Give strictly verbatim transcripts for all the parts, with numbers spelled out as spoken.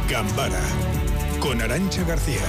Gambara, con Arantxa García.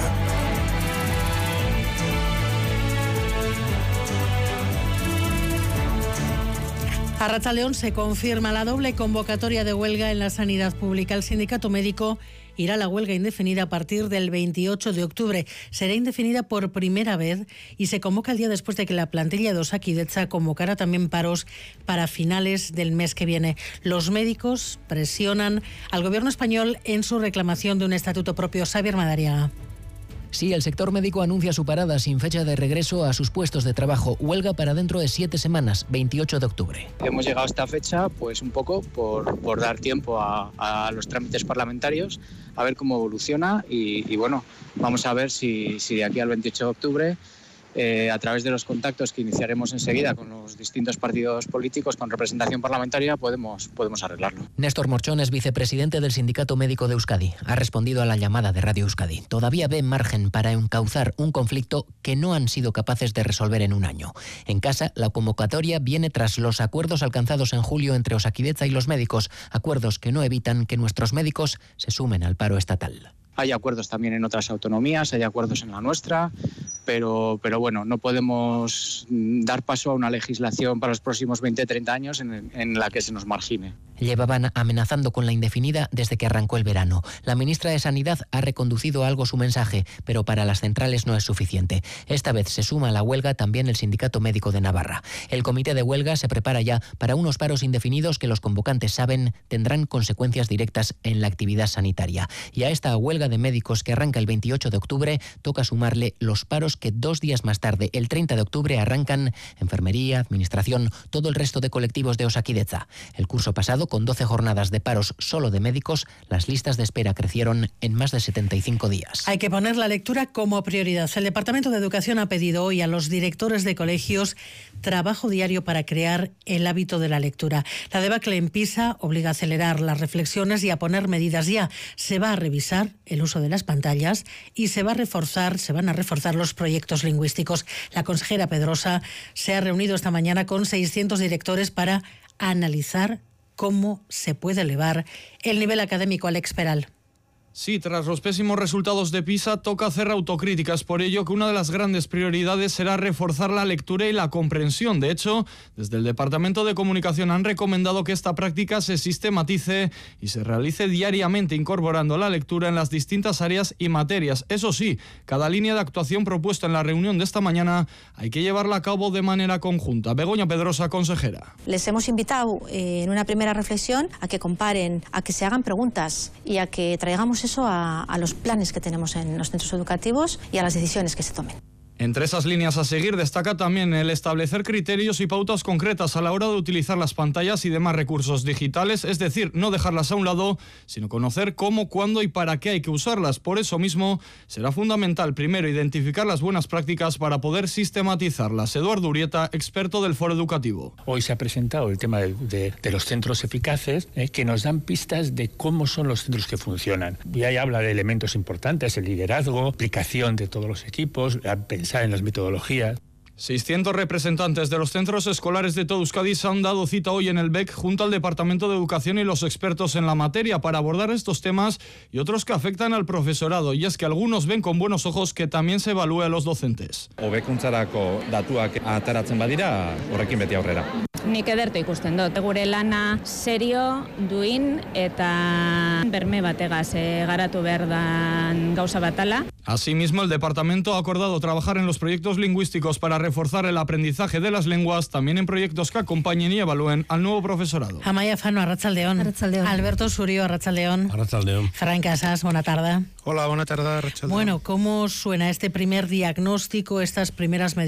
A Arratsaldeón se confirma la doble convocatoria de huelga en la sanidad pública. El sindicato médico irá a la huelga indefinida a partir del veintiocho de octubre. Será indefinida por primera vez y se convoca el día después de que la plantilla de Osakidetza convocara también paros para finales del mes que viene. Los médicos presionan al gobierno español en su reclamación de un estatuto propio. Xavier Madariaga. Sí, el sector médico anuncia su parada sin fecha de regreso a sus puestos de trabajo. Huelga para dentro de siete semanas, veintiocho de octubre. Hemos llegado a esta fecha pues un poco por, por dar tiempo a, a los trámites parlamentarios, a ver cómo evoluciona y, y bueno, vamos a ver si, si de aquí al veintiocho de octubre, eh, a través de los contactos que iniciaremos enseguida con los distintos partidos políticos con representación parlamentaria, podemos, podemos arreglarlo. Néstor Morchón es vicepresidente del Sindicato Médico de Euskadi. Ha respondido a la llamada de Radio Euskadi. Todavía ve margen para encauzar un conflicto que no han sido capaces de resolver en un año. En casa, la convocatoria viene tras los acuerdos alcanzados en julio entre Osakidetza y los médicos, acuerdos que no evitan que nuestros médicos se sumen al paro estatal. Hay acuerdos también en otras autonomías, hay acuerdos en la nuestra, pero, pero bueno, no podemos dar paso a una legislación para los próximos veinte a treinta años en, en la que se nos margine. Llevaban amenazando con la indefinida desde que arrancó el verano. La ministra de Sanidad ha reconducido algo su mensaje, pero para las centrales no es suficiente. Esta vez se suma a la huelga también el Sindicato Médico de Navarra. El comité de huelga se prepara ya para unos paros indefinidos que los convocantes saben tendrán consecuencias directas en la actividad sanitaria. Y a esta huelga de médicos que arranca el veintiocho de octubre toca sumarle los paros que dos días más tarde, el treinta de octubre, arrancan enfermería, administración, todo el resto de colectivos de Osakidetza. El curso pasado, con doce jornadas de paros solo de médicos, las listas de espera crecieron en más de setenta y cinco días. Hay que poner la lectura como prioridad. El Departamento de Educación ha pedido hoy a los directores de colegios trabajo diario para crear el hábito de la lectura. La debacle en PISA obliga a acelerar las reflexiones y a poner medidas ya. Se va a revisar el uso de las pantallas y se va a reforzar, se van a reforzar los proyectos lingüísticos. La consejera Pedrosa se ha reunido esta mañana con seiscientos directores para analizar cómo se puede elevar el nivel académico. Alex Peral. Sí, tras los pésimos resultados de PISA toca hacer autocríticas, por ello que una de las grandes prioridades será reforzar la lectura y la comprensión. De hecho, desde el Departamento de Comunicación han recomendado que esta práctica se sistematice y se realice diariamente, incorporando la lectura en las distintas áreas y materias. Eso sí, cada línea de actuación propuesta en la reunión de esta mañana hay que llevarla a cabo de manera conjunta. Begoña Pedrosa, consejera. Les hemos invitado eh, en una primera reflexión a que comparen, a que se hagan preguntas y a que traigamos eso a, a los planes que tenemos en los centros educativos y a las decisiones que se tomen. Entre esas líneas a seguir destaca también el establecer criterios y pautas concretas a la hora de utilizar las pantallas y demás recursos digitales, es decir, no dejarlas a un lado, sino conocer cómo, cuándo y para qué hay que usarlas. Por eso mismo, será fundamental primero identificar las buenas prácticas para poder sistematizarlas. Eduardo Urieta, experto del Foro Educativo. Hoy se ha presentado el tema de, de, de los centros eficaces, eh, que nos dan pistas de cómo son los centros que funcionan. Y ahí habla de elementos importantes, el liderazgo, aplicación de todos los equipos, pensar en las metodologías. seiscientos representantes de los centros escolares de todo Euskadi se han dado cita hoy en el B E C junto al Departamento de Educación y los expertos en la materia para abordar estos temas y otros que afectan al profesorado, y es que algunos ven con buenos ojos que también se evalúe a los docentes. Hobekuntzarako datuak ateratzen badira, horrekin beti aurrera. Nik ederto ikusten dut. Gure lana serio, duin eta berme bategaz e, garatu behar dan gauza batala. Asimismo, el departamento ha acordado trabajar en los proyectos lingüísticos para reforzar el aprendizaje de las lenguas, también en proyectos que acompañen y evalúen al nuevo profesorado. Amaya Fano, Arratsaldeón. Arratsaldeón. Alberto Surio, Arratsaldeón. Arratsaldeón. Fran Casas, buena tarde. Hola, buena tarde, Arratsaldeón. Bueno, ¿cómo suena este primer diagnóstico, estas primeras medidas?